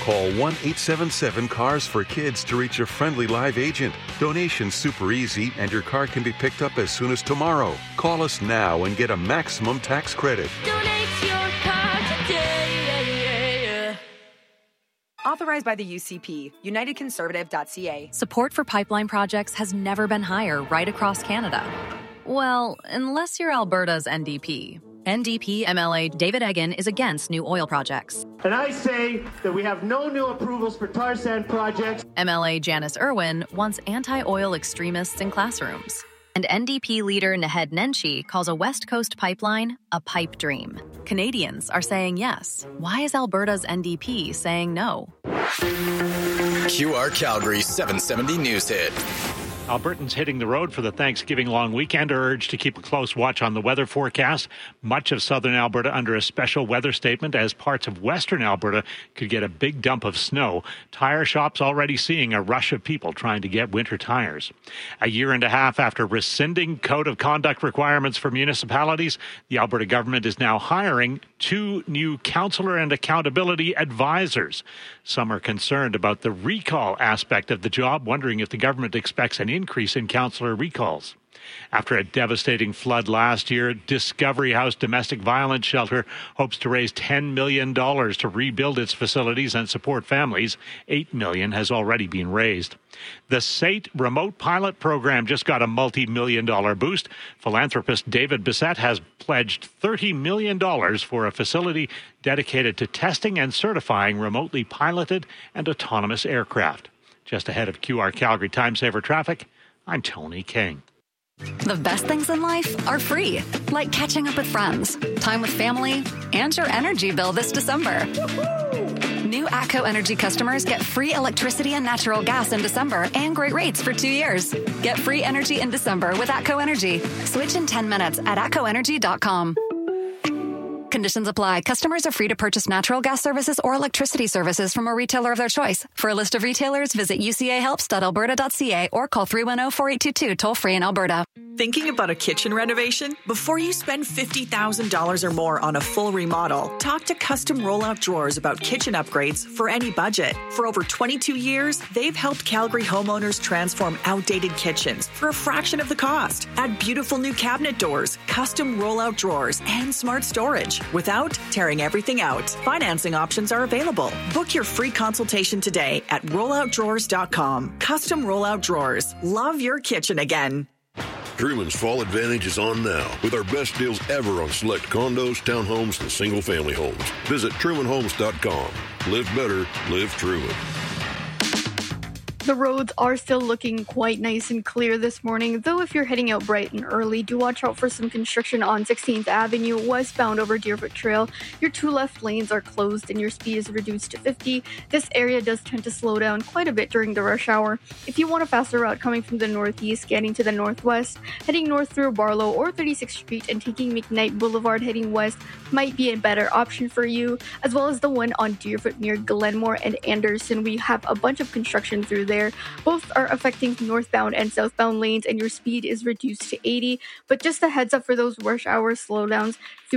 Call 1-877-CARS-FOR-KIDS to reach a friendly live agent. Donation's super easy, and your car can be picked up as soon as tomorrow. Call us now and get a maximum tax credit. Donate your car today. Authorized by the UCP, UnitedConservative.ca. Support for pipeline projects has never been higher right across Canada. Well, unless you're Alberta's NDP. NDP MLA David Eggen is against new oil projects. And I say that we have no new approvals for tar sand projects. MLA Janice Irwin wants anti-oil extremists in classrooms. And NDP leader Naheed Nenshi calls a West Coast pipeline a pipe dream. Canadians are saying yes. Why is Alberta's NDP saying no? QR Calgary 770 News Hit. Albertans hitting the road for the Thanksgiving long weekend are urged to keep a close watch on the weather forecast. Much of southern Alberta under a special weather statement, as parts of western Alberta could get a big dump of snow. Tire shops already seeing a rush of people trying to get winter tires. A year and a half after rescinding code of conduct requirements for municipalities, the Alberta government is now hiring 2 new counselor and accountability advisors. Some are concerned about the recall aspect of the job, wondering if the government expects an increase in counselor recalls. After a devastating flood last year, Discovery House Domestic Violence Shelter hopes to raise $10 million to rebuild its facilities and support families. $8 million has already been raised. The SAIT remote pilot program just got a multi-million-dollar boost. Philanthropist David Bissett has pledged $30 million for a facility dedicated to testing and certifying remotely piloted and autonomous aircraft. Just ahead of QR Calgary Time Saver Traffic, I'm Tony King. The best things in life are free, like catching up with friends, time with family, and your energy bill this December. New ATCO Energy customers get free electricity and natural gas in December and great rates for 2 years. Get free energy in December with ATCO Energy. Switch in 10 minutes at atcoenergy.com. Conditions apply. Customers are free to purchase natural gas services or electricity services from a retailer of their choice. For a list of retailers, visit ucahelps.alberta.ca or call 310-4822 toll-free in Alberta. Thinking about a kitchen renovation? Before you spend $50,000 or more on a full remodel, talk to Custom Rollout Drawers about kitchen upgrades for any budget. For over 22 years, they've helped Calgary homeowners transform outdated kitchens for a fraction of the cost. Add beautiful new cabinet doors, custom rollout drawers, and smart storage without tearing everything out. Financing options are available. Book your free consultation today at rolloutdrawers.com. Custom Rollout Drawers. Love your kitchen again. Truman's Fall Advantage is on now with our best deals ever on select condos, townhomes, and single-family homes. Visit trumanhomes.com. Live better, live Truman. The roads are still looking quite nice and clear this morning, though if you're heading out bright and early, do watch out for some construction on 16th Avenue westbound over Deerfoot Trail. Your 2 left lanes are closed and your speed is reduced to 50. This area does tend to slow down quite a bit during the rush hour. If you want a faster route coming from the northeast, getting to the northwest, heading north through Barlow or 36th Street and taking McKnight Boulevard heading west might be a better option for you, as well as the one on Deerfoot near Glenmore and Anderson. We have a bunch of construction through there. Both are affecting northbound and southbound lanes, and your speed is reduced to 80. But just a heads up for those rush hour slowdowns.